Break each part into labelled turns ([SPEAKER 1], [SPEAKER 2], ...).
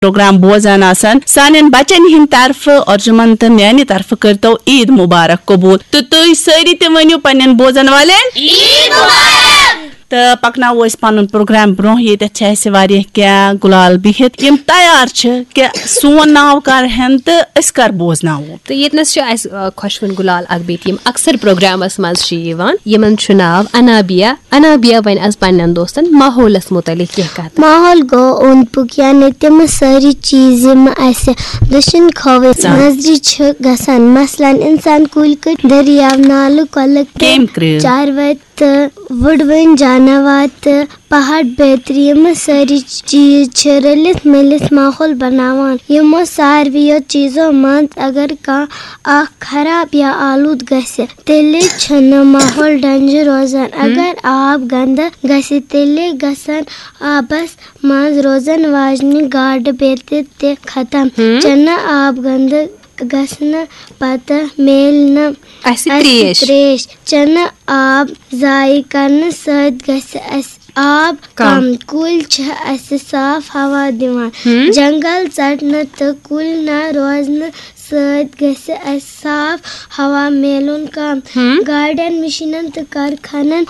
[SPEAKER 1] Programme बोजान आसान Sannin बचन हिंद तरफ अर्जुमन तो मेनी तरफ करतो ईद मुबारक कबूल तो तुई सारी ते वनियो पन्नन बोजन वाले ईद मुबारक तो पकनावो इस पनुन प्रोग्राम ब्रोह ये छे वारिया क्या गुलाल बिहित यम तैयार के सोन नाव कर हन तो अस कर बोजनावो
[SPEAKER 2] तो येतनस खुशवन गुलाल अकबीत यम अक्सर प्रोग्रामस मज यमन नाव अनाबिया वन आज पन्न दोस्तन माहौलस मुतलिक कत
[SPEAKER 3] माहौल गो ओंद पुक यानी तम सारी चीज दशन खवे नजरी गसान मसलन इंसान कुल दरियाव नाल कल चारवत वुडवन जानवर पहाड़ बेहतरीन सारी चीज रलित मिलित माहौल बनावान यमो सारवियो चीजों मज अगर कह खराब या आलूद गसे तेले छन माहौल डेंजर रोजान अगर आब गंद गसे तेले गसन आबस मज रोजन वाजनी गाड बेते ते खत्म चन आब गंद गसन पता मेल न त्रेश चन आब जाय करन सद गस आब कम कुल साफ हवा दिवान जंगल चटन तो कुल न रोजन सद गस साफ हवा मेलुन कम गार्डन मशीनन तो कारखानन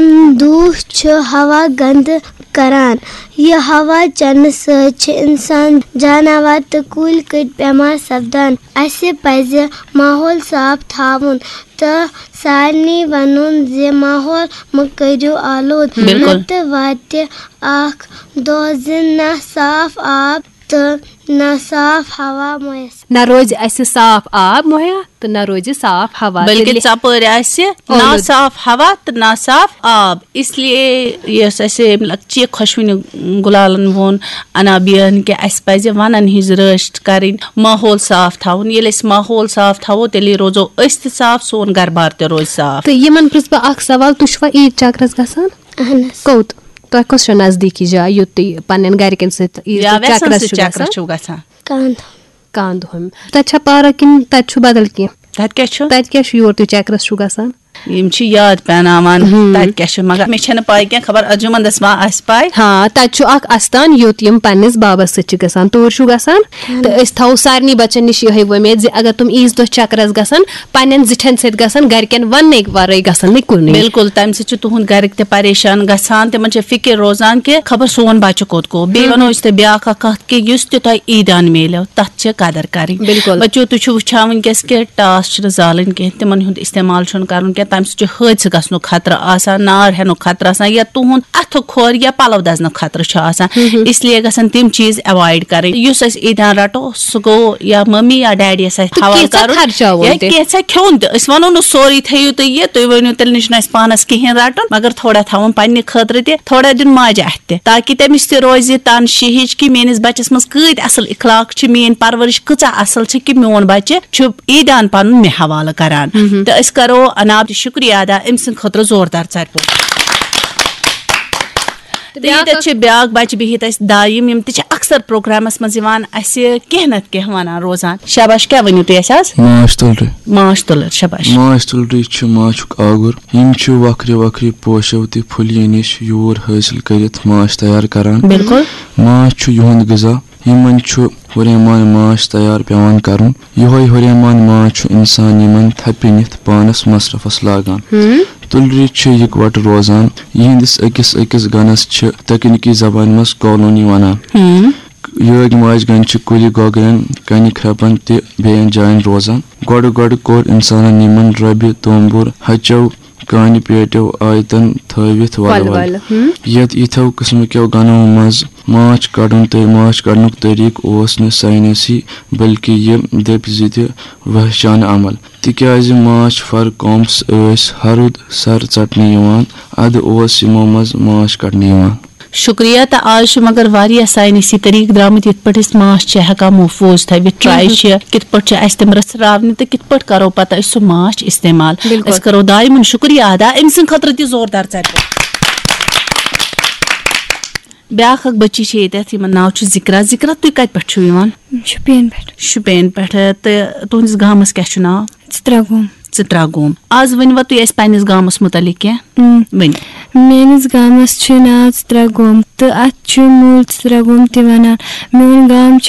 [SPEAKER 3] हुंदूह हवा गंद करान यह हवा चन सद इंसान जानवर तो कुल कट बेमार सपदान असे पज माहौल साफ थावन तो सारनी वनुन जे माहौल मकरियो आलूद नत वाते आख दोजिन न साफ आब तो न साफ हवा मुयस
[SPEAKER 2] न रोज ऐसे साफ आब मुहैया तो न रोज साफ हवा
[SPEAKER 1] बल्कि चपर ना साफ हवा तो ना साफ आब इसलिए यस ऐसे लक्ष्य खुशवन गुलालन वोन अनाबियन के अस पज वनन हिज रश्त करें माहौल साफ थावन ये माहौल साफ थावो तेली रोजो अस ते साफ सोन घर बार ते रोज साफ
[SPEAKER 2] तो यमन प्रिस बह अख सवाल तुछवा ईद चक्रस गसान कोत तो कस नजदीकी जाय युत पन्न गरकन चक्रस कांदुम तत पार्क किन तत बदल कह तत योर तुम चक्रस गसान
[SPEAKER 1] याद पेनावान मगर मे पाई क्या खबर अर्जुमंदस मा पाई
[SPEAKER 2] हाँ तत अस्तान योत पन्निस बाबस गसान तोर गसान तो थो सारे बच्चन निश ये वमेद अगर तुम ईज दो चक्रस गसान पन्न जिठन सत गसान गरकन वन वर गसान न कुन
[SPEAKER 1] बिल्कुल तम सत तुहद गरक ते परेशान गसान तिमन फिक्र रोजान कि खबर सोन बच्चे कोत गो बे वनो ब्या कत कि तुम ईदान मेलो तथ कदर करें
[SPEAKER 2] बिल्कुल
[SPEAKER 1] बच्चो तुम वुचान वनकस कि टास जालन कह तिमन इस्तेमाल कर तम सह हादस गो खतर आसान नार हेन खतर या तुहद अथ खोर या पलव दजन खतर इसलिए गसन तिम चीज अवॉइड करें ईदान रटो सह गो या मम्मी या डैडी हवाल कर खोन वो न सोरी थो तुम वनो तेल नी पानस कहें रटन मगर थोड़ा थवन पन्ने खतर थोड़ा दिन माज अथ ताकि तमिस तह रोज तन शिहिच कि मेनिस बच्चस मज कत असल इखलाक मेन परवरिश कचा असल कि मोन बच्चे ईदान पन मे हवाल करान तो अस करो अनाब शुक्रिया अदा अम सद खतर जोरदार चरपो ब्या बच्चे बिहित दायम यम अक्सर प्रोग्रामस मज कह नत कह वन रोजान शाबाश क्या वनो तुम माश तुलर शाबाश
[SPEAKER 4] माश तुलरी माछुक आगुर यम वक्र वक्र पोशो तो फुलियो निश यूर हासिल कर माश तैयार करान
[SPEAKER 1] बिल्कुल
[SPEAKER 4] माछ युहद गजा यमन हुरेमान माश तैयार पेवान करुन यहोय हुरेमान माछ इंसान यमन थपि निथ पानस मसरफस लागान तुलरी इकवट रोजान यहंदिस अकिस अकिस गनस तकनीकी जबान मज कॉलोनी वनान यग माज गन कुल गोगरन कन ख्रपन बेन जान रोजान गोड़ कोर इंसान यमन रबि तोंबुर हचो कान पेटो आयतन थवित वल यत इथो किस्म के गनो मज माछ कड़न तो माछ कड़नुक तरीक ओस न साइंसी बल्कि ये दप वहचान अमल तिक्याज माछ फर कॉम्स हरुद सर चटने यवान अद ओस यमो मज माछ कड़ने यवान
[SPEAKER 1] शुक्रिया तो आज मगर वारिया साइंसी तरीक द्रामत ये पे माछ हेकान महफूज थवित ट्राई कित पे तम रसरावने तो कित पे करो पता सह माछ इस्तेमाल करो दायमन शुक्रिया अदा अम सद खतर तह जोरदार चरपो ब्या बच्ची यमन नाव जिक्रा जिक्रा तुम कत पे शुपेन पे तुहस गामस क्या नाव
[SPEAKER 3] चित्रागोम
[SPEAKER 1] आज वनवा तुम पन्निस गामस मुतलिक क्या वन
[SPEAKER 3] मेनिस गामस नाव चित्रगोम तो अत मूल चित्रगोम ते वनान। मोन गाम